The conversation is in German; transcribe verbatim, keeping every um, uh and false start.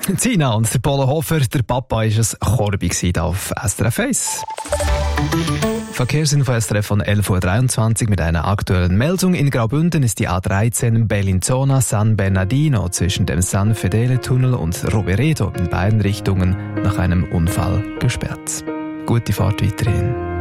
Zina und der Polo Hofer, der Papa war es Korbi auf S R F eins. Verkehrsinfo S R F von elf Uhr dreiundzwanzig mit einer aktuellen Meldung. In Graubünden ist die A dreizehn Bellinzona San Bernardino zwischen dem San Fedele Tunnel und Rovereto in beiden Richtungen nach einem Unfall gesperrt. Gute Fahrt weiterhin.